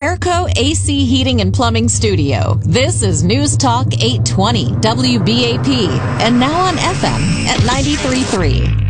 Airco AC Heating and Plumbing Studio. This is News Talk 820 WBAP, and now on FM at 93.3.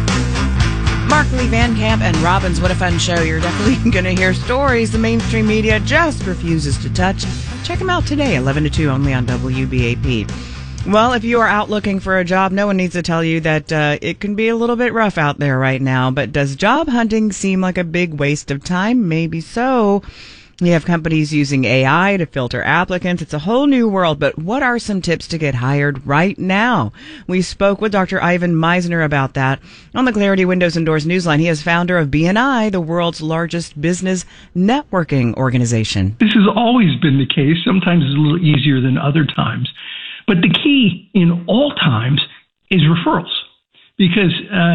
Mark Lee Van Camp and Robbins, what a fun show. You're definitely going to hear stories the mainstream media just refuses to touch. Check them out today, 11 to 2, only on WBAP. Well, if you are out looking for a job, no one needs to tell you that it can be a little bit rough out there right now. But does job hunting seem like a big waste of time? Maybe so. You have companies using AI to filter applicants. It's a whole new world, but what are some tips to get hired right now? We spoke with Dr. Ivan Misner about that on the Clarity Windows and Doors Newsline. He is founder of BNI, the world's largest business networking organization. This has always been the case. Sometimes it's a little easier than other times. But the key in all times is referrals. Because,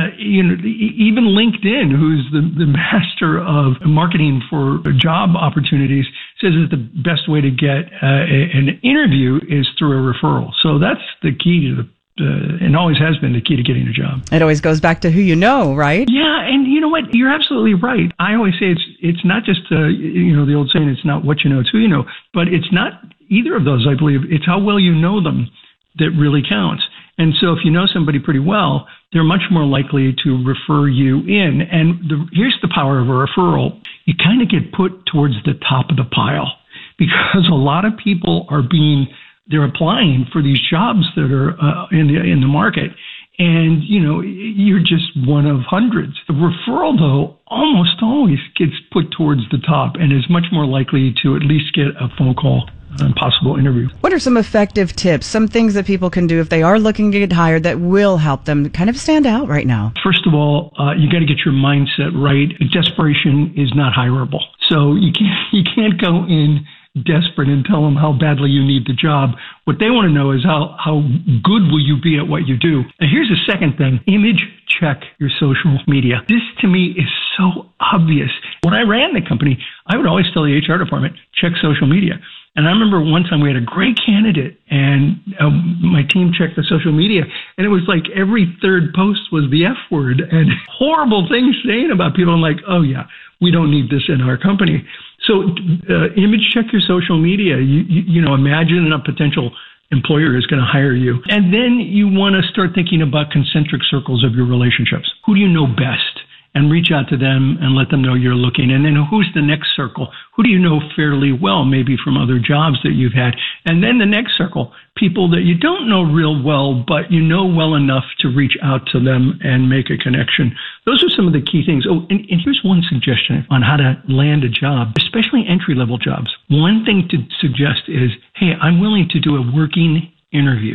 even LinkedIn, who's the master of marketing for job opportunities, says that the best way to get an interview is through a referral. So that's the key to and always has been the key to getting a job. It always goes back to who you know, right? Yeah, and you know what? You're absolutely right. I always say it's not just, the old saying, it's not what you know, it's who you know. But it's not either of those, I believe. It's how well you know them that really counts. And so if you know somebody pretty well, they're much more likely to refer you in. And here's the power of a referral. You kind of get put towards the top of the pile because a lot of people they're applying for these jobs that are in the market. And, you're just one of hundreds. The referral, though, almost always gets put towards the top and is much more likely to at least get a phone call. Possible interview. What are some effective tips, some things that people can do if they are looking to get hired that will help them kind of stand out right now? First of all, you got to get your mindset right. Desperation is not hireable. So you can't go in desperate and tell them how badly you need the job. What they want to know is how good will you be at what you do. And here's the second thing. Image check your social media. This to me is so obvious. When I ran the company, I would always tell the HR department, check social media. And I remember one time we had a great candidate and my team checked the social media and it was like every third post was the F word and horrible things saying about people. I'm like, oh yeah, we don't need this in our company. So image check your social media. You imagine a potential employer is going to hire you. And then you want to start thinking about concentric circles of your relationships. Who do you know best? And reach out to them and let them know you're looking. And then who's the next circle? Who do you know fairly well, maybe from other jobs that you've had? And then the next circle, people that you don't know real well, but you know well enough to reach out to them and make a connection. Those are some of the key things. Oh, and here's one suggestion on how to land a job, especially entry-level jobs. One thing to suggest is, hey, I'm willing to do a working interview.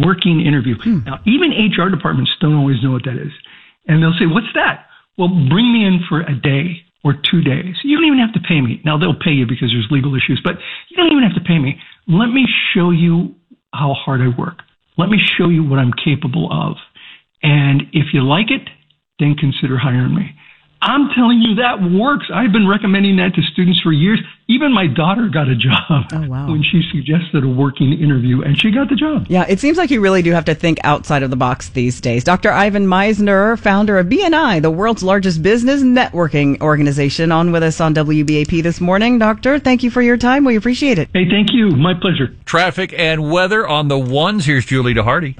Now, even HR departments don't always know what that is. And they'll say, what's that? Well, bring me in for a day or 2 days. You don't even have to pay me. Now, they'll pay you because there's legal issues, but you don't even have to pay me. Let me show you how hard I work. Let me show you what I'm capable of. And if you like it, then consider hiring me. I'm telling you, that works. I've been recommending that to students for years. Even my daughter got a job when she suggested a working interview, and she got the job. Yeah, it seems like you really do have to think outside of the box these days. Dr. Ivan Misner, founder of BNI, the world's largest business networking organization, on with us on WBAP this morning. Doctor, thank you for your time. We appreciate it. Hey, thank you. My pleasure. Traffic and weather on the ones. Here's Julie DeHardy.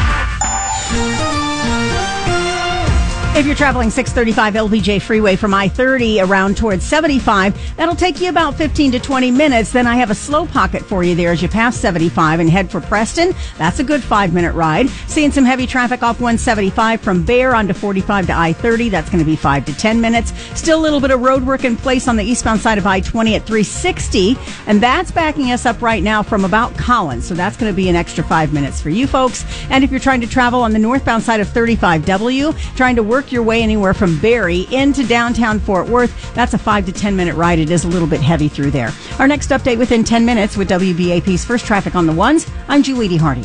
If you're traveling 635 LBJ Freeway from I-30 around towards 75, that'll take you about 15 to 20 minutes. Then I have a slow pocket for you there as you pass 75 and head for Preston. That's a good 5-minute ride. Seeing some heavy traffic off 175 from Bear onto 45 to I-30. That's going to be 5 to 10 minutes. Still a little bit of road work in place on the eastbound side of I-20 at 360. And that's backing us up right now from about Collins. So that's going to be an extra 5 minutes for you folks. And if you're trying to travel on the northbound side of 35W, trying to work your way anywhere from Barrie into downtown Fort Worth, that's a 5 to 10 minute ride. It is a little bit heavy through there. Our next update within 10 minutes with WBAP's First Traffic on the Ones. I'm Julie DeHardy.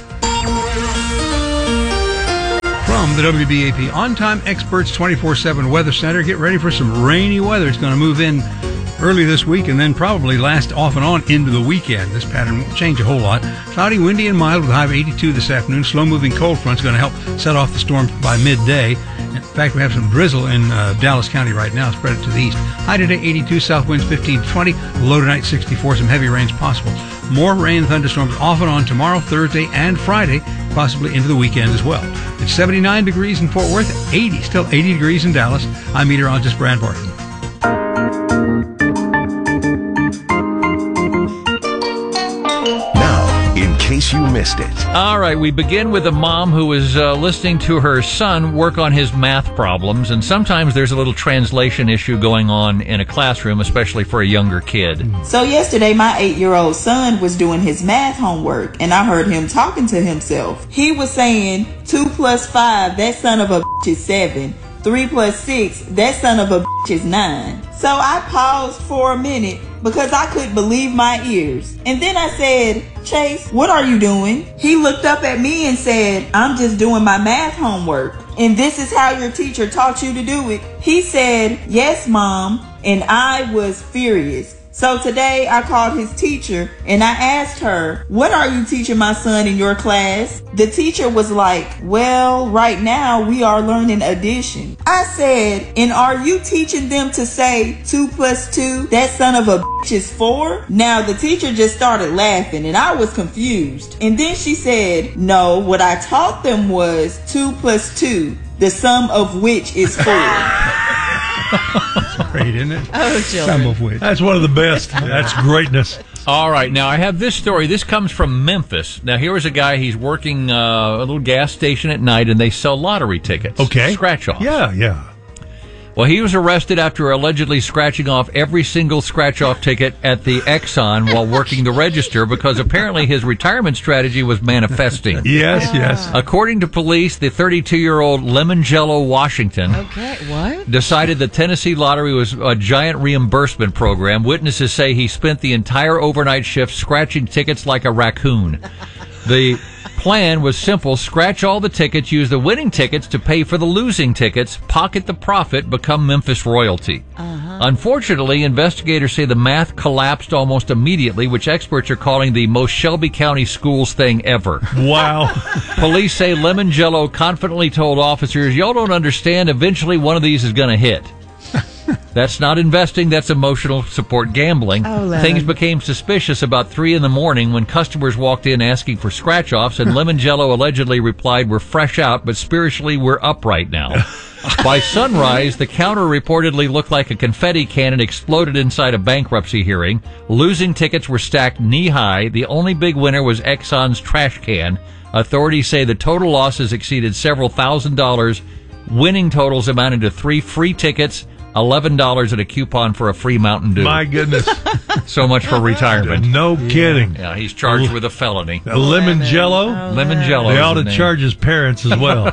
From the WBAP On-Time Experts 24/7 Weather Center, get ready for some rainy weather. It's going to move in early this week and then probably last off and on into the weekend. This pattern won't change a whole lot. Cloudy, windy, and mild with a high of 82 this afternoon. Slow-moving cold front's going to help set off the storm by midday. And In fact, we have some drizzle in Dallas County right now, spread it to the east. High today, 82, south winds 15 to 20. Low tonight, 64. Some heavy rains possible. More rain and thunderstorms off and on tomorrow, Thursday, and Friday, possibly into the weekend as well. It's 79 degrees in Fort Worth, still 80 degrees in Dallas. I'm meteorologist Brad Barton. In case you missed it. All right, we begin with a mom who is listening to her son work on his math problems, and sometimes there's a little translation issue going on in a classroom, especially for a younger kid. So yesterday, my 8-year-old son was doing his math homework, and I heard him talking to himself. He was saying, 2 plus 5, that son of a bitch is 7. 3 plus 6, that son of a bitch is 9. So I paused for a minute because I couldn't believe my ears. And then I said, Chase, what are you doing? He looked up at me and said, I'm just doing my math homework. And this is how your teacher taught you to do it? He said, yes, Mom. And I was furious. So today I called his teacher and I asked her, what are you teaching my son in your class? The teacher was like, well, right now we are learning addition. I said, and are you teaching them to say 2 plus 2, that son of a bitch is 4? Now the teacher just started laughing and I was confused. And then she said, no, what I taught them was 2 plus 2, the sum of which is 4. Great, isn't it? Oh, children. Some of which. That's one of the best. That's greatness. All right, now I have this story. This comes from Memphis. Now, here was a guy, he's working a little gas station at night, and they sell lottery tickets. Okay. Scratch-offs. Yeah. Well, he was arrested after allegedly scratching off every single scratch-off ticket at the Exxon while working the register because apparently his retirement strategy was manifesting. Yes. According to police, the 32-year-old Lemongello Washington decided the Tennessee Lottery was a giant reimbursement program. Witnesses say he spent the entire overnight shift scratching tickets like a raccoon. The plan was simple: scratch all the tickets, use the winning tickets to pay for the losing tickets, pocket the profit, become Memphis royalty. Unfortunately, investigators say the math collapsed almost immediately, which experts are calling the most Shelby County schools thing ever. Wow. Police say Lemongello confidently told officers, y'all don't understand, eventually one of these is going to hit. That's not investing, that's emotional support gambling. Things became suspicious about 3 a.m. when customers walked in asking for scratch-offs, and Lemongello allegedly replied, we're fresh out, but spiritually we're up right now. By sunrise, the counter reportedly looked like a confetti cannon exploded inside a bankruptcy hearing. Losing tickets were stacked knee-high. The only big winner was Exxon's trash can. Authorities say the total losses exceeded several $1,000s. Winning totals amounted to 3 free tickets, $11 and a coupon for a free Mountain Dew. My goodness. So much for retirement. No kidding. Yeah, he's charged with a felony. Lemongello? Lemongello. They ought to charge his parents as well.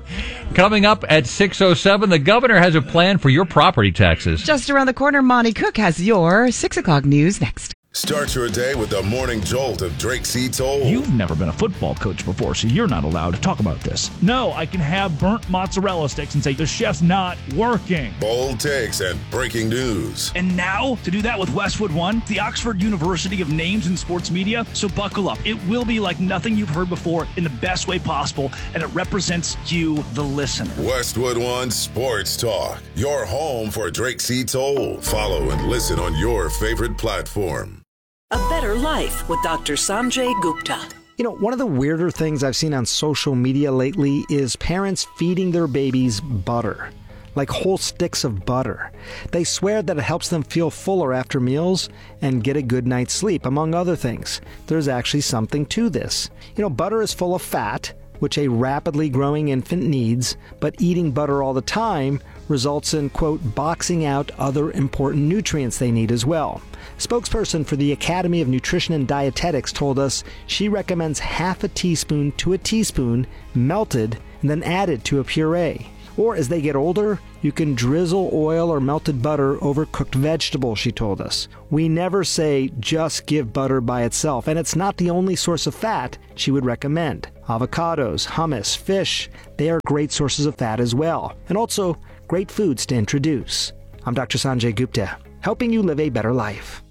Coming up at 6:07, the governor has a plan for your property taxes. Just around the corner, Monty Cook has your 6 o'clock news next. Start your day with the morning jolt of Drake C. Toll. You've never been a football coach before, so you're not allowed to talk about this. No, I can have burnt mozzarella sticks and say the chef's not working. Bold takes and breaking news. And now, to do that with Westwood One, the Oxford University of Names in Sports Media. So buckle up. It will be like nothing you've heard before in the best way possible, and it represents you, the listener. Westwood One Sports Talk, your home for Drake C. Toll. Follow and listen on your favorite platform. A Better Life with Dr. Sanjay Gupta. You know, one of the weirder things I've seen on social media lately is parents feeding their babies butter, like whole sticks of butter. They swear that it helps them feel fuller after meals and get a good night's sleep, among other things. There's actually something to this. You know, butter is full of fat, which a rapidly growing infant needs, but eating butter all the time results in, quote, boxing out other important nutrients they need as well. Spokesperson for the Academy of Nutrition and Dietetics told us she recommends half a teaspoon to a teaspoon melted and then added to a puree. Or as they get older, you can drizzle oil or melted butter over cooked vegetables, she told us. We never say just give butter by itself, and it's not the only source of fat she would recommend. Avocados, hummus, fish, they are great sources of fat as well, and also great foods to introduce. I'm Dr. Sanjay Gupta, helping you live a better life.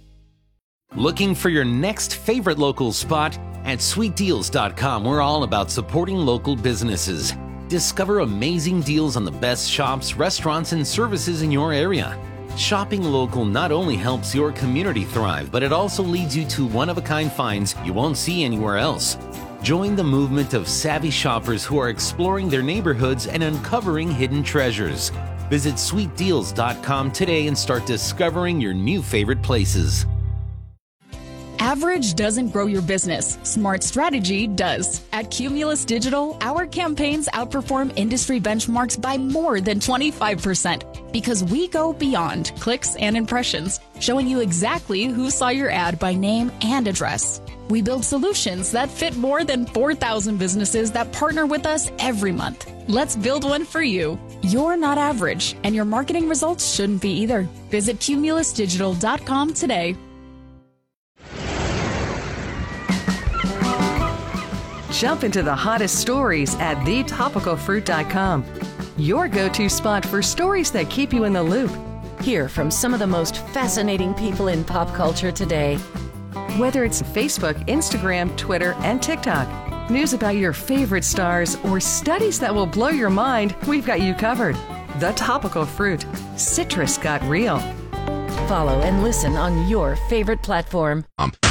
Looking for your next favorite local spot? At sweetdeals.com, we're all about supporting local businesses. Discover amazing deals on the best shops, restaurants, and services in your area. Shopping local not only helps your community thrive, but it also leads you to one-of-a-kind finds you won't see anywhere else. Join the movement of savvy shoppers who are exploring their neighborhoods and uncovering hidden treasures. Visit sweetdeals.com today and start discovering your new favorite places. Average doesn't grow your business. Smart strategy does. At Cumulus Digital, our campaigns outperform industry benchmarks by more than 25% because we go beyond clicks and impressions, showing you exactly who saw your ad by name and address. We build solutions that fit more than 4,000 businesses that partner with us every month. Let's build one for you. You're not average, and your marketing results shouldn't be either. Visit cumulusdigital.com today. Jump into the hottest stories at thetopicalfruit.com. Your go-to spot for stories that keep you in the loop. Hear from some of the most fascinating people in pop culture today. Whether it's Facebook, Instagram, Twitter, and TikTok, news about your favorite stars, or studies that will blow your mind, we've got you covered. The Topical Fruit. Citrus got real. Follow and listen on your favorite platform.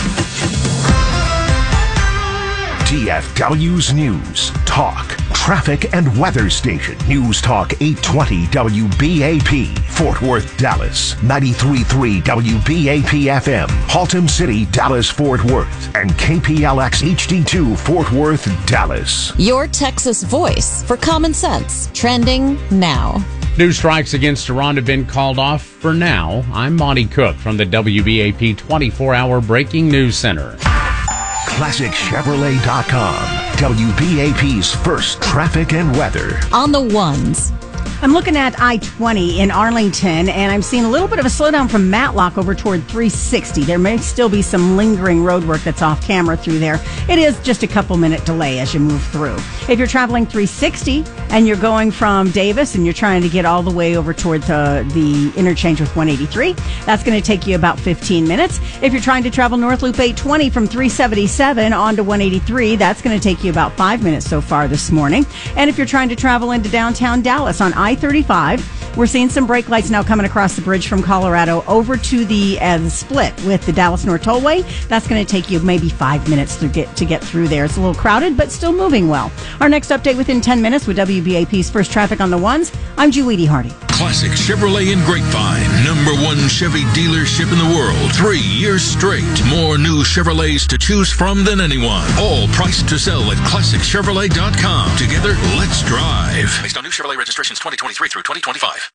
DFW's News, Talk, Traffic, and Weather Station. News Talk 820 WBAP, Fort Worth, Dallas. 93.3 WBAP FM, Haltom City, Dallas, Fort Worth. And KPLX HD2, Fort Worth, Dallas. Your Texas voice for common sense. Trending now. News strikes against Iran have been called off for now. I'm Monty Cook from the WBAP 24-hour Breaking News Center. ClassicChevrolet.com, WBAP's first traffic and weather. On the ones. I'm looking at I-20 in Arlington, and I'm seeing a little bit of a slowdown from Matlock over toward 360. There may still be some lingering road work that's off camera through there. It is just a couple-minute delay as you move through. If you're traveling 360 and you're going from Davis and you're trying to get all the way over toward the interchange with 183, that's going to take you about 15 minutes. If you're trying to travel North Loop 820 from 377 on to 183, that's going to take you about 5 minutes so far this morning. And if you're trying to travel into downtown Dallas on I-35, we're seeing some brake lights now coming across the bridge from Colorado over to the split with the Dallas North Tollway. That's going to take you maybe 5 minutes to get through there. It's a little crowded, but still moving well. Our next update within 10 minutes with WBAP's First Traffic on the Ones. I'm Julie Hardy. Classic Chevrolet in Grapevine, #1 Chevy dealership in the world, 3 years straight. More new Chevrolets to choose from than anyone. All priced to sell at ClassicChevrolet.com. Together, let's drive. Based on new Chevrolet registrations 2023 through 2025.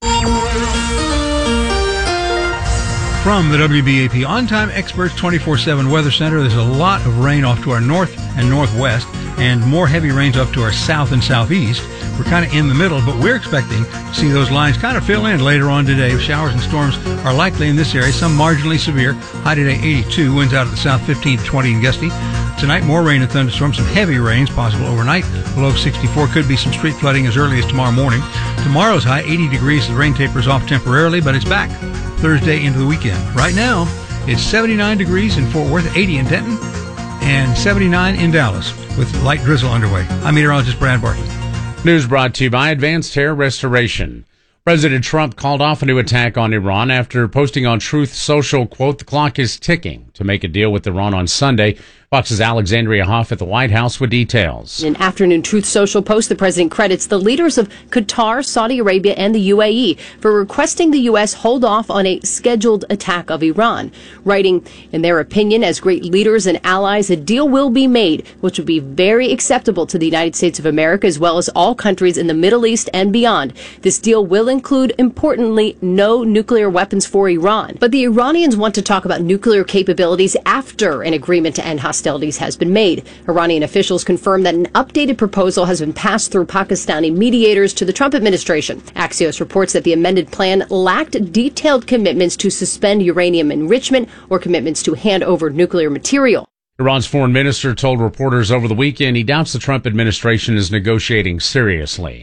From the WBAP On-Time Experts 24/7 Weather Center, there's a lot of rain off to our north and northwest, and more heavy rains up to our south and southeast. We're kind of in the middle, but we're expecting to see those lines kind of fill in later on today. Showers and storms are likely in this area, some marginally severe. High today 82, winds out of the south 15 to 20 and gusty. Tonight, more rain and thunderstorms, some heavy rains possible overnight. Below 64, could be some street flooding as early as tomorrow morning. Tomorrow's high 80 degrees. The rain tapers off temporarily, but it's back Thursday into the weekend. Right now, it's 79 degrees in Fort Worth, 80 in Denton, and 79 in Dallas with light drizzle underway. I'm meteorologist Brad Bartley. News brought to you by Advanced Hair Restoration. President Trump called off a new attack on Iran after posting on Truth Social, quote, "The clock is ticking," to make a deal with Iran on Sunday. Fox's Alexandria Hoff at the White House with details. In an afternoon Truth Social post, the president credits the leaders of Qatar, Saudi Arabia, and the UAE for requesting the U.S. hold off on a scheduled attack of Iran, writing, in their opinion, as great leaders and allies, a deal will be made, which would be very acceptable to the United States of America as well as all countries in the Middle East and beyond. This deal will include, importantly, no nuclear weapons for Iran. But the Iranians want to talk about nuclear capabilities after an agreement to end hostilities has been made. Iranian officials confirmed that an updated proposal has been passed through Pakistani mediators to the Trump administration. Axios reports that the amended plan lacked detailed commitments to suspend uranium enrichment or commitments to hand over nuclear material. Iran's foreign minister told reporters over the weekend he doubts the Trump administration is negotiating seriously.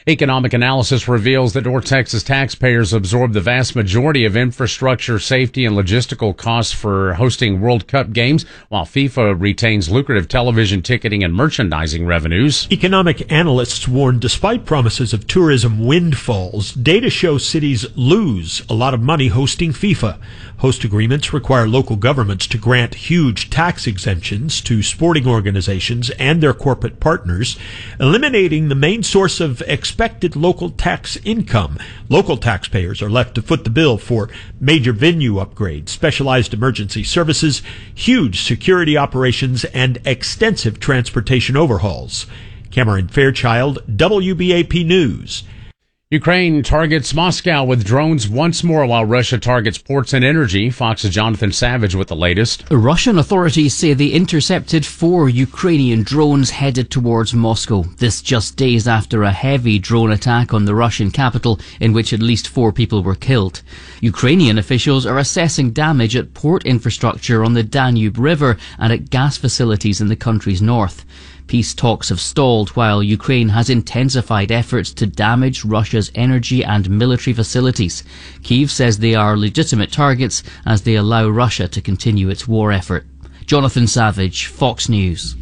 Economic analysis reveals that North Texas taxpayers absorb the vast majority of infrastructure, safety, and logistical costs for hosting World Cup games, while FIFA retains lucrative television ticketing and merchandising revenues. Economic analysts warn despite promises of tourism windfalls, data shows cities lose a lot of money hosting FIFA. Host agreements require local governments to grant huge tax exemptions to sporting organizations and their corporate partners, eliminating the main source of expected local tax income. Local taxpayers are left to foot the bill for major venue upgrades, specialized emergency services, huge security operations, and extensive transportation overhauls. Cameron Fairchild, WBAP News. Ukraine targets Moscow with drones once more while Russia targets ports and energy. Fox's Jonathan Savage with the latest. Russian authorities say they intercepted 4 Ukrainian drones headed towards Moscow. This just days after a heavy drone attack on the Russian capital in which at least 4 people were killed. Ukrainian officials are assessing damage at port infrastructure on the Danube River and at gas facilities in the country's north. Peace talks have stalled while Ukraine has intensified efforts to damage Russia's energy and military facilities. Kyiv says they are legitimate targets as they allow Russia to continue its war effort. Jonathan Savage, Fox News.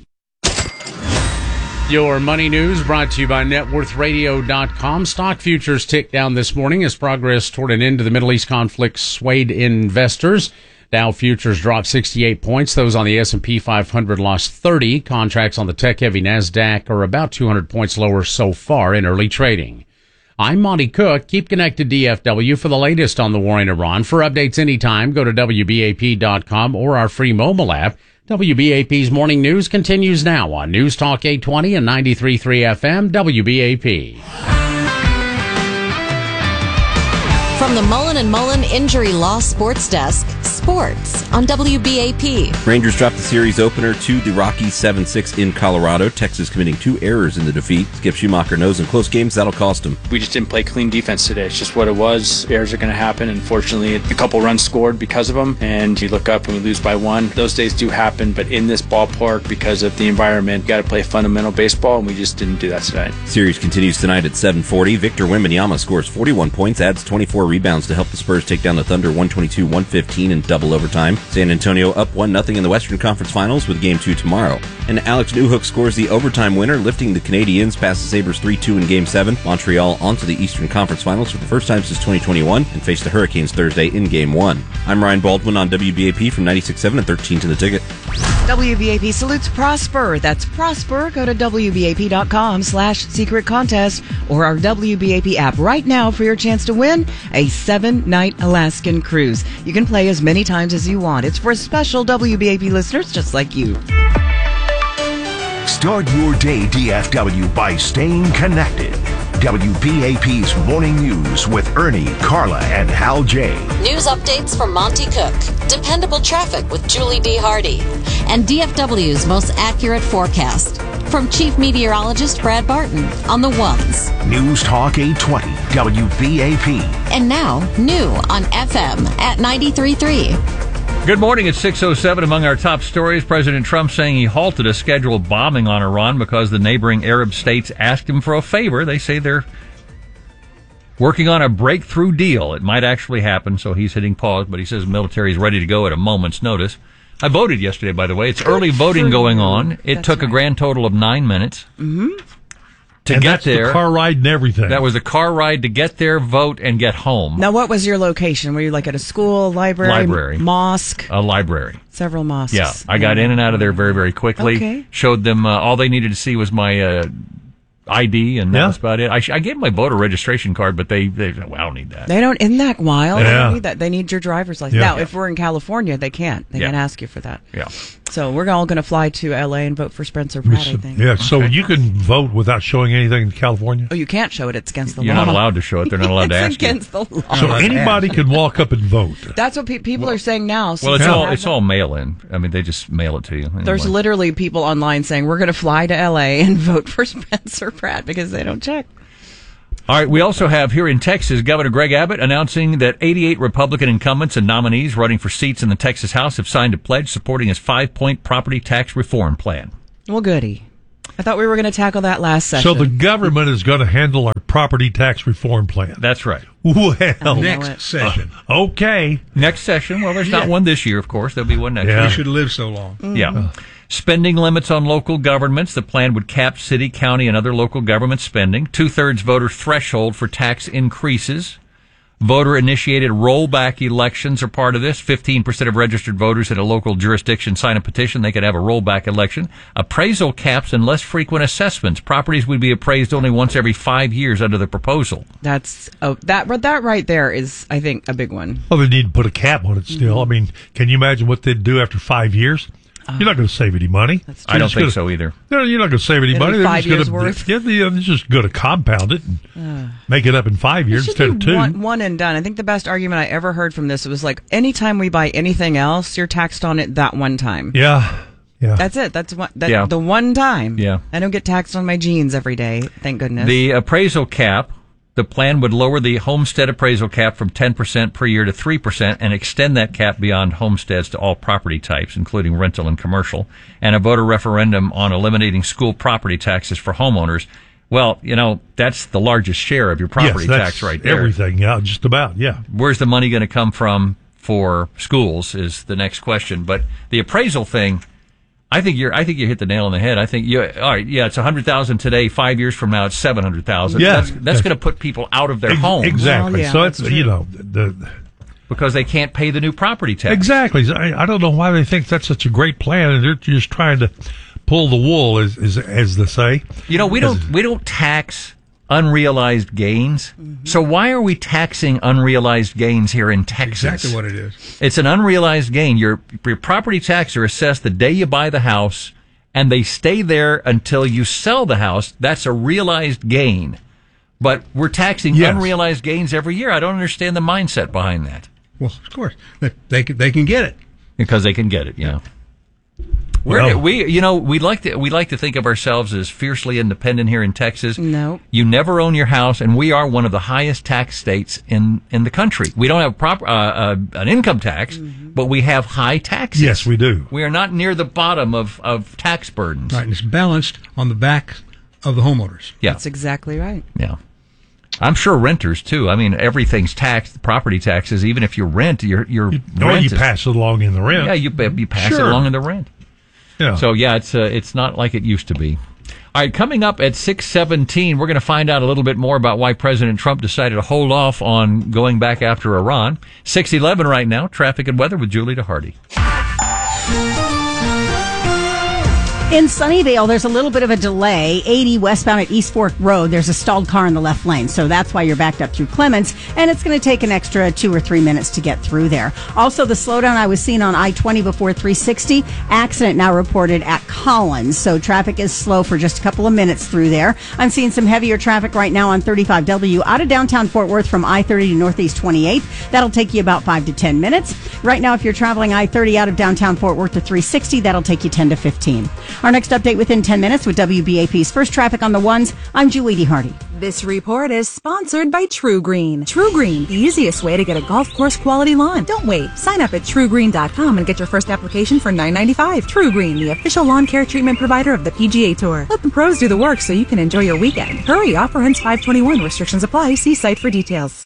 Your money news brought to you by NetWorthRadio.com. Stock futures ticked down this morning as progress toward an end to the Middle East conflict swayed investors. Dow futures dropped 68 points. Those on the S&P 500 lost 30. Contracts on the tech-heavy NASDAQ are about 200 points lower so far in early trading. I'm Monty Cook. Keep connected DFW for the latest on the war in Iran. For updates anytime, go to WBAP.com or our free mobile app. WBAP's Morning News continues now on News Talk 820 and 93.3 FM WBAP. From the Mullen & Mullen Injury Law Sports Desk, sports on WBAP. Rangers dropped the series opener to the Rockies 7-6 in Colorado. Texas committing 2 errors in the defeat. Skip Schumacher knows in close games that'll cost him. We just didn't play clean defense today. It's just what it was. Errors are going to happen. Unfortunately, a couple runs scored because of them, and you look up and we lose by 1. Those days do happen, but in this ballpark, because of the environment, you got to play fundamental baseball, and we just didn't do that tonight. Series continues tonight at 7:40. Victor Wembanyama scores 41 points, adds 24 rebounds to help the Spurs take down the Thunder 122-115 in double overtime. San Antonio up 1-0 in the Western Conference Finals with Game 2 tomorrow. And Alex Newhook scores the overtime winner, lifting the Canadiens past the Sabres 3-2 in Game 7. Montreal onto the Eastern Conference Finals for the first time since 2021 and face the Hurricanes Thursday in Game 1. I'm Ryan Baldwin on WBAP from 96.7 and 13 to the Ticket. WBAP salutes Prosper. That's Prosper. Go to WBAP.com/secret contest or our WBAP app right now for your chance to win a 7-night Alaskan cruise. You can play as many times as you want. It's for special WBAP listeners just like you. Start your day, DFW, by staying connected. WBAP's Morning News with Ernie, Carla, and Hal J. News updates from Monty Cook, dependable traffic with Julie D. Hardy, and DFW's most accurate forecast from Chief Meteorologist Brad Barton on the ones. News Talk 820, WBAP. And now, new on FM at 93.3. Good morning. It's 6:07. Among our top stories, President Trump saying he halted a scheduled bombing on Iran because the neighboring Arab states asked him for a favor. They say they're working on a breakthrough deal. It might actually happen, so he's hitting pause, but he says the military is ready to go at a moment's notice. I voted yesterday, by the way. It's early voting going on. It took a grand total of 9 minutes. Mm-hmm. To and get that's there. The car ride and everything. That was a car ride to get there, vote, and get home. Now, what was your location? Were you like at a school, library, mosque? A library. Several mosques. Yeah, I got in and out of there very, very quickly. Okay. Showed them all they needed to see was my ID, and that was about it. I gave my voter registration card, but they said, well, I don't need that. They don't. Isn't that wild? Yeah. They don't need that. They need your driver's license. Yeah. Now, if we're in California, they can't. They can't ask you for that. Yeah. So we're all going to fly to L.A. and vote for Spencer Pratt, I think. Yeah, so you can vote without showing anything in California? Oh, you can't show it. It's against the law. You're not allowed to show it. They're not allowed to ask you. It's against the law. So anybody can walk up and vote? That's what people are saying now. Well, it's all mail-in. I mean, they just mail it to you. Anyway. There's literally people online saying, we're going to fly to L.A. and vote for Spencer Pratt because they don't check. All right, we also have here in Texas, Governor Greg Abbott announcing that 88 Republican incumbents and nominees running for seats in the Texas House have signed a pledge supporting his 5-point property tax reform plan. Well, goody. I thought we were going to tackle that last session. So the government is going to handle our property tax reform plan. That's right. Well, next session. Okay. Next session. Well, there's not one this year, of course. There'll be one next year. We should live so long. Yeah. Spending limits on local governments. The plan would cap city, county, and other local government spending. 2/3 voter threshold for tax increases. Voter-initiated rollback elections are part of this. 15% of registered voters at a local jurisdiction sign a petition. They could have a rollback election. Appraisal caps and less frequent assessments. Properties would be appraised only once every 5 years under the proposal. That right there is, I think, a big one. Well, they need to put a cap on it still. I mean, can you imagine what they'd do after 5 years? You're not going to save any money. I don't think so either. No, you're not going to save any money. They're 5 years worth. They're just going to compound it and make it up in 5 years instead of 2. One and done. I think the best argument I ever heard from this was like, anytime we buy anything else, you're taxed on it that one time. Yeah. That's it. That's the one time. Yeah. I don't get taxed on my jeans every day. Thank goodness. The appraisal cap. The plan would lower the homestead appraisal cap from 10% per year to 3% and extend that cap beyond homesteads to all property types, including rental and commercial, and a voter referendum on eliminating school property taxes for homeowners. Well, that's the largest share of your property tax right there. Everything, just about, yeah. Where's the money going to come from for schools is the next question. But the appraisal thing, I think you hit the nail on the head. I think it's 100,000 today. 5 years from now, it's 700,000. Yeah, that's going to put people out of their homes. Exactly. Well, so it's because they can't pay the new property tax. Exactly. I don't know why they think that's such a great plan, and they're just trying to pull the wool, as they say. We don't tax unrealized gains. Mm-hmm. So why are we taxing unrealized gains here in Texas? Exactly what it is. It's an unrealized gain. Your property tax are assessed the day you buy the house, and they stay there until you sell the house. That's a realized gain. But we're taxing unrealized gains every year. I don't understand the mindset behind that. Well, of course. They can get it. Because they can get it, yeah. We like to think of ourselves as fiercely independent here in Texas. No, you never own your house, and we are one of the highest tax states in the country. We don't have an income tax, but we have high taxes. Yes, we do. We are not near the bottom of tax burdens. Right, and it's balanced on the back of the homeowners. Yeah, that's exactly right. Yeah. I'm sure renters too. I mean, everything's taxed. Property taxes. Even if you rent, your rent you pass it along in the rent. Yeah, you pass it along in the rent. Yeah. So it's not like it used to be. All right, coming up at 6:17, we're going to find out a little bit more about why President Trump decided to hold off on going back after Iran. 6:11 right now. Traffic and weather with Julie DeHardy. In Sunnyvale, there's a little bit of a delay. 80 westbound at East Fork Road, there's a stalled car in the left lane, so that's why you're backed up through Clements, and it's going to take an extra 2 or 3 minutes to get through there. Also, the slowdown I was seeing on I-20 before 360, accident now reported at Collins, so traffic is slow for just a couple of minutes through there. I'm seeing some heavier traffic right now on 35W out of downtown Fort Worth from I-30 to Northeast 28th. That'll take you about 5 to 10 minutes. Right now, if you're traveling I-30 out of downtown Fort Worth to 360, that'll take you 10 to 15. Our next update within 10 minutes with WBAP's First Traffic on the Ones. I'm Julie DeHardy. This report is sponsored by True Green. True Green, the easiest way to get a golf course quality lawn. Don't wait. Sign up at TrueGreen.com and get your first application for $9.95. True Green, the official lawn care treatment provider of the PGA Tour. Let the pros do the work so you can enjoy your weekend. Hurry, offer ends 5/21. Restrictions apply. See site for details.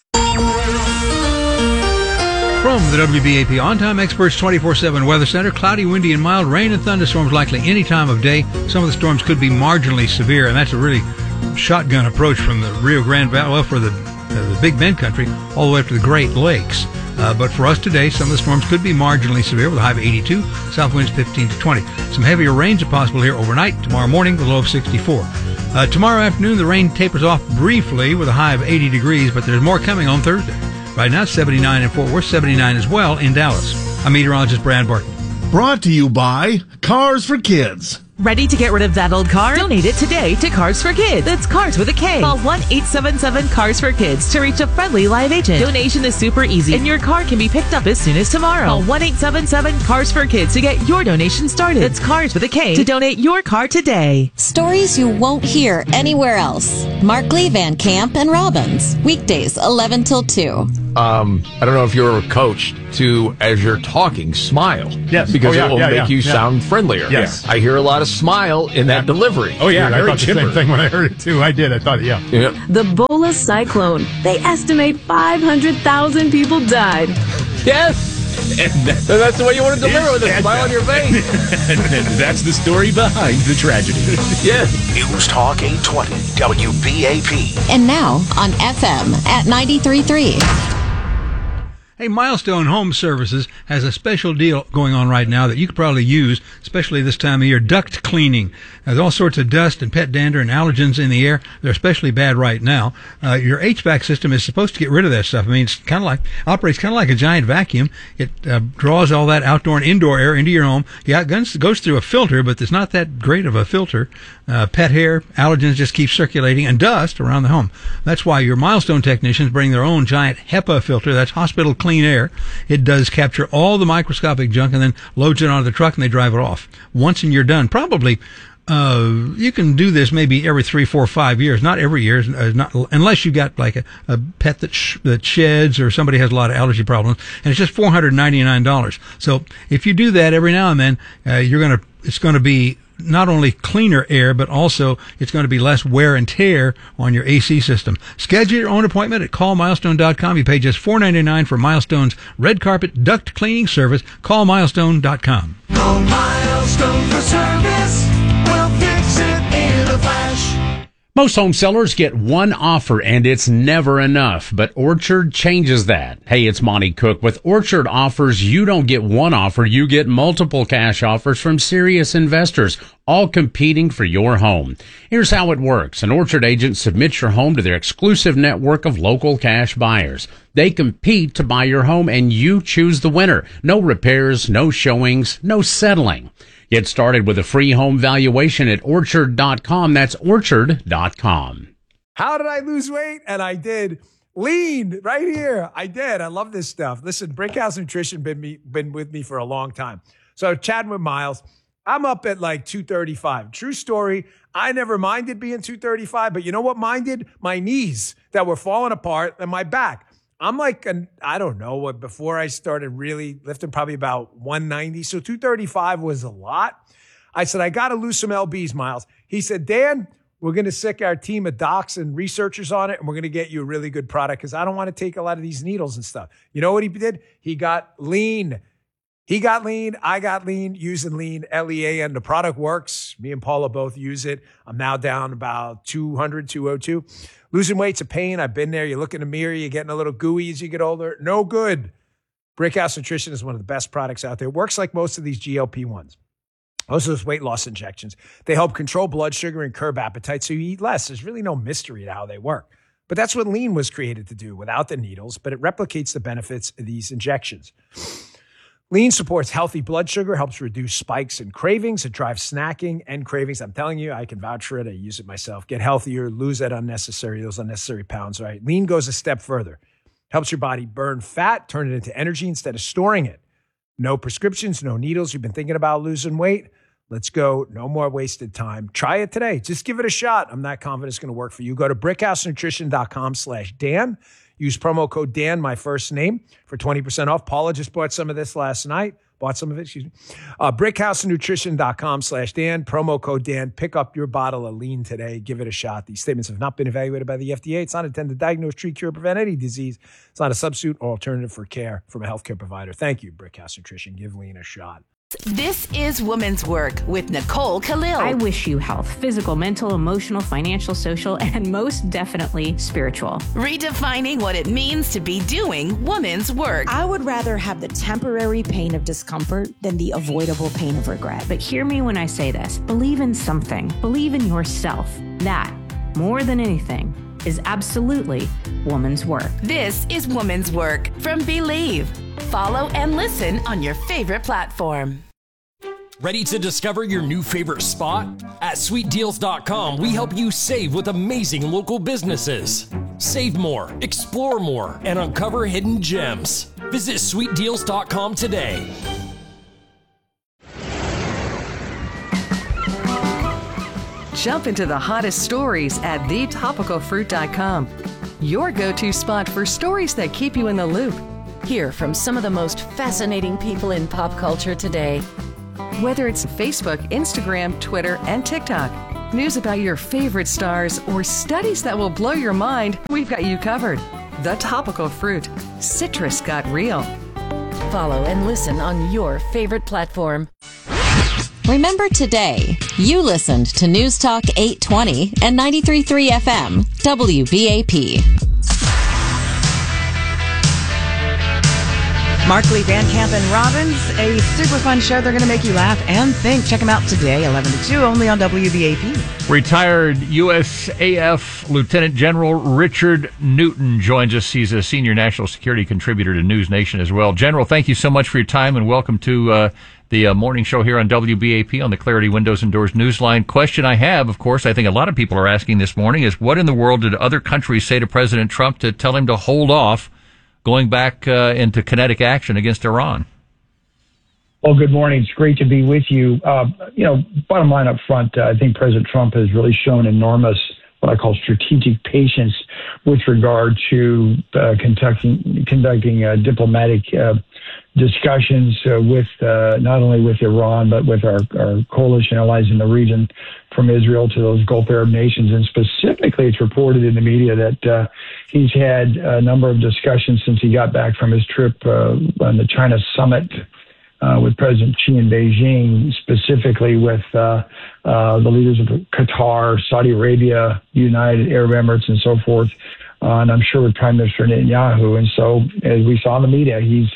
From the WBAP On-Time Experts 24/7 Weather Center, cloudy, windy, and mild rain and thunderstorms likely any time of day. Some of the storms could be marginally severe, and that's a really shotgun approach from the Rio Grande Valley, well, for the Big Bend country, all the way up to the Great Lakes. But for us today, some of the storms could be marginally severe with a high of 82, south winds 15 to 20. Some heavier rains are possible here overnight. Tomorrow morning, the low of 64. Tomorrow afternoon, the rain tapers off briefly with a high of 80 degrees, but there's more coming on Thursday. Right now, 79 in Fort Worth, 79 as well in Dallas. I'm meteorologist Brad Barton. Brought to you by Cars for Kids. Ready to get rid of that old car? Donate it today to Cars for Kids. That's Cars with a K. Call 1-877-CARS-FOR-KIDS to reach a friendly live agent. Donation is super easy, and your car can be picked up as soon as tomorrow. Call 1-877-CARS-FOR-KIDS to get your donation started. That's Cars with a K to donate your car today. Stories you won't hear anywhere else. Markley, Van Camp, and Robbins. Weekdays, 11 till 2. I don't know if you're coached to, as you're talking, smile. Yes. Because it will make you sound friendlier. Yes. I hear a lot of smile in that delivery. Oh, yeah. I thought the same thing when I heard it, too. I did. I thought, yeah. The Bola cyclone. They estimate 500,000 people died. Yes. And that's the way you want to deliver, with a smile on your face. And that's the story behind the tragedy. Yes. News Talk 820 WBAP. And now on FM at 93.3. Hey, Milestone Home Services has a special deal going on right now that you could probably use, especially this time of year. Duct cleaning. There's all sorts of dust and pet dander and allergens in the air. They're especially bad right now. Your HVAC system is supposed to get rid of that stuff. I mean, it's operates kind of like a giant vacuum. It draws all that outdoor and indoor air into your home. Yeah, it goes through a filter, but it's not that great of a filter. Pet hair, allergens just keep circulating, and dust around the home. That's why your Milestone technicians bring their own giant HEPA filter. That's hospital clean air. It does capture all the microscopic junk and then loads it onto the truck and they drive it off. Once and you're done. Probably you can do this maybe every 3, 4, 5 years. Not every year, not unless you got like a pet that sheds or somebody has a lot of allergy problems. And it's just $499. So if you do that every now and then, it's going to be not only cleaner air, but also it's going to be less wear and tear on your AC system. Schedule your own appointment at callmilestone.com. You pay just $4.99 for Milestone's red carpet duct cleaning service. Callmilestone.com. Call Milestone for service. We'll fix it in a flash. Most home sellers get one offer, and it's never enough, but Orchard changes that. Hey, it's Monty Cook. With Orchard offers, you don't get one offer, you get multiple cash offers from serious investors, all competing for your home. Here's how it works. An Orchard agent submits your home to their exclusive network of local cash buyers. They compete to buy your home, and you choose the winner. No repairs, no showings, no settling. Get started with a free home valuation at Orchard.com. That's Orchard.com. How did I lose weight? And I did. Lean right here. I did. I love this stuff. Listen, Brickhouse Nutrition been with me for a long time. So chatting with Miles, I'm up at like 235. True story. I never minded being 235, but you know what minded? My knees that were falling apart and my back. I'm like, I don't know what, before I started really lifting, probably about 190. So 235 was a lot. I said, I got to lose some LBs, Miles. He said, Dan, we're going to sick our team of docs and researchers on it, and we're going to get you a really good product because I don't want to take a lot of these needles and stuff. You know what he did? He got lean. He got lean. I got lean, using lean, L-E-A-N. The product works. Me and Paula both use it. I'm now down about 200, 202. Losing weight's a pain. I've been there. You look in the mirror, you're getting a little gooey as you get older. No good. Brickhouse Nutrition is one of the best products out there. It works like most of these GLP-1s. Most of those weight loss injections. They help control blood sugar and curb appetite so you eat less. There's really no mystery to how they work. But that's what lean was created to do without the needles, but it replicates the benefits of these injections. Lean supports healthy blood sugar, helps reduce spikes and cravings. It drives snacking and cravings. I'm telling you, I can vouch for it. I use it myself. Get healthier, lose those unnecessary pounds, right? Lean goes a step further. Helps your body burn fat, turn it into energy instead of storing it. No prescriptions, no needles. You've been thinking about losing weight? Let's go. No more wasted time. Try it today. Just give it a shot. I'm not confident it's going to work for you. Go to brickhousenutrition.com/Dan. Use promo code Dan, my first name, for 20% off. Paula just bought some of this last night. brickhousenutrition.com/Dan. Promo code Dan. Pick up your bottle of lean today. Give it a shot. These statements have not been evaluated by the FDA. It's not intended to diagnose, treat, cure, prevent any disease. It's not a substitute or alternative for care from a healthcare provider. Thank you, Brickhouse Nutrition. Give lean a shot. This is Women's Work with Nicole Khalil. I wish you health, physical, mental, emotional, financial, social, and most definitely spiritual. Redefining what it means to be doing women's work. I would rather have the temporary pain of discomfort than the avoidable pain of regret. But hear me when I say this. Believe in something. Believe in yourself. That, more than anything, is absolutely woman's work. This is Woman's Work from Believe. Follow and listen on your favorite platform. Ready to discover your new favorite spot? At sweetdeals.com, we help you save with amazing local businesses. Save more, explore more, and uncover hidden gems. Visit sweetdeals.com today. Jump into the hottest stories at thetopicalfruit.com. your go-to spot for stories that keep you in the loop. Hear from some of the most fascinating people in pop culture today. Whether it's Facebook, Instagram, Twitter, and TikTok, news about your favorite stars, or studies that will blow your mind, we've got you covered. The Topical Fruit. Citrus got real. Follow and listen on your favorite platform. Remember today, you listened to News Talk 820 and 93.3 FM, WBAP. Markley, Van Camp, and Robbins, a super fun show. They're going to make you laugh and think. Check them out today, 11 to 2, only on WBAP. Retired USAF Lieutenant General Richard Newton joins us. He's a senior national security contributor to News Nation as well. General, thank you so much for your time, and welcome to the morning show here on WBAP on the Clarity Windows and Doors Newsline. Question I have, of course, I think a lot of people are asking this morning, is what in the world did other countries say to President Trump to tell him to hold off going back into kinetic action against Iran? Well, good morning. It's great to be with you. Bottom line up front, I think President Trump has really shown enormous, what I call strategic patience with regard to conducting diplomatic discussions with not only with Iran, but with our coalition allies in the region, from Israel to those Gulf Arab nations. And specifically, it's reported in the media that he's had a number of discussions since he got back from his trip on the China summit with President Xi in Beijing, specifically with the leaders of Qatar, Saudi Arabia, United Arab Emirates, and so forth. And I'm sure with Prime Minister Netanyahu. And so, as we saw in the media, he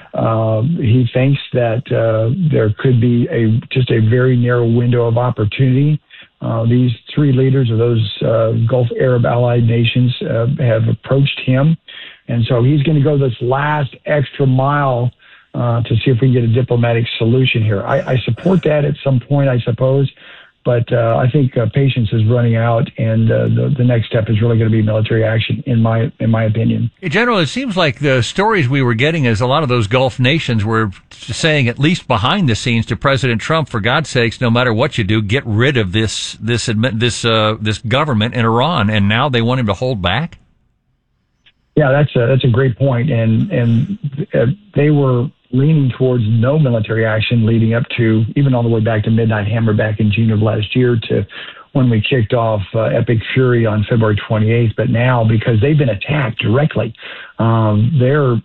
thinks that there could be just a very narrow window of opportunity. These three leaders of those Gulf Arab allied nations have approached him. And so he's going to go this last extra mile to see if we can get a diplomatic solution here. I support that at some point, I suppose. But I think patience is running out, and the next step is really going to be military action, in my opinion. General, it seems like the stories we were getting is a lot of those Gulf nations were saying, at least behind the scenes, to President Trump, for God's sakes, no matter what you do, get rid of this government in Iran, and now they want him to hold back. Yeah, that's a great point, and they were leaning towards no military action leading up to, even all the way back to Midnight Hammer back in June of last year, to when we kicked off Epic Fury on February 28th. But now, because they've been attacked directly, they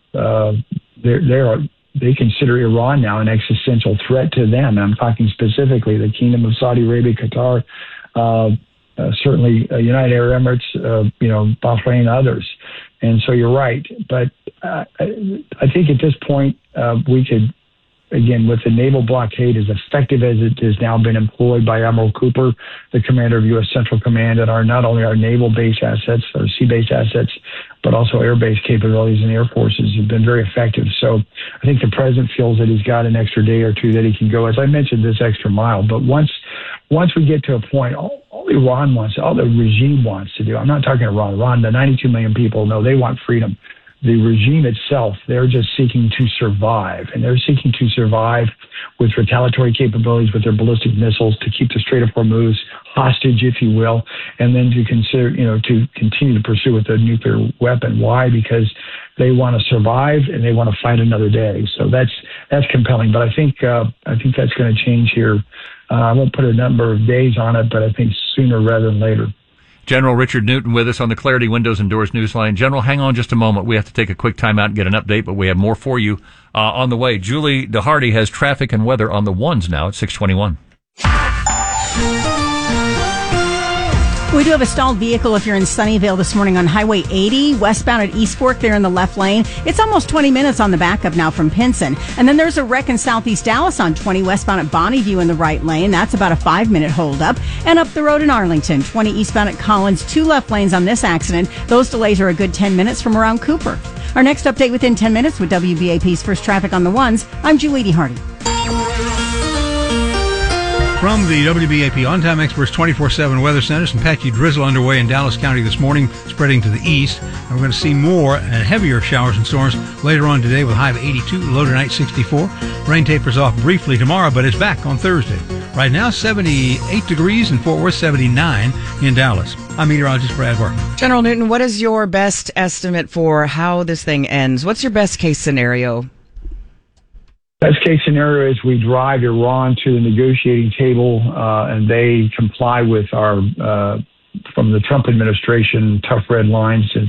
consider Iran now an existential threat to them. And I'm talking specifically the Kingdom of Saudi Arabia, Qatar, certainly United Arab Emirates, Bahrain, others. And so you're right. But I think at this point, we could, again, with the naval blockade as effective as it has now been employed by Admiral Cooper, the commander of U.S. Central Command, and not only our naval base assets, our sea-based assets, but also air-based capabilities and air forces have been very effective. So I think the president feels that he's got an extra day or two that he can go, as I mentioned, this extra mile. But once we get to a point, all Iran wants, all the regime wants to do, I'm not talking Iran, the 92 million people, no, they want freedom. The regime itself, they're just seeking to survive, and they're seeking to survive with retaliatory capabilities with their ballistic missiles to keep the Strait of Hormuz hostage, if you will, and then to continue to pursue with a nuclear weapon. Why? Because they want to survive and they want to fight another day. So that's compelling. But I think that's going to change here. I won't put a number of days on it, but I think sooner rather than later. General Richard Newton with us on the Clarity Windows and Doors Newsline. General, hang on just a moment. We have to take a quick time out and get an update, but we have more for you on the way. Julie DeHardy has traffic and weather on the ones now at 6:21. We do have a stalled vehicle if you're in Sunnyvale this morning on Highway 80, westbound at East Fork there in the left lane. It's almost 20 minutes on the backup now from Pinson. And then there's a wreck in Southeast Dallas on 20 westbound at Bonneview in the right lane. That's about a 5-minute holdup. And up the road in Arlington, 20 eastbound at Collins, 2 left lanes on this accident. Those delays are a good 10 minutes from around Cooper. Our next update within 10 minutes with WBAP's First Traffic on the Ones. I'm Julie DeHardy. From the WBAP On-Time Experts 24/7 Weather Center, some patchy drizzle underway in Dallas County this morning, spreading to the east. And we're going to see more and heavier showers and storms later on today with a high of 82, low tonight 64. Rain tapers off briefly tomorrow, but it's back on Thursday. Right now, 78 degrees in Fort Worth, 79 in Dallas. I'm meteorologist Brad Barton. General Newton, what is your best estimate for how this thing ends? What's your best case scenario? Best case scenario is we drive Iran to the negotiating table and they comply with our, from the Trump administration, tough red lines and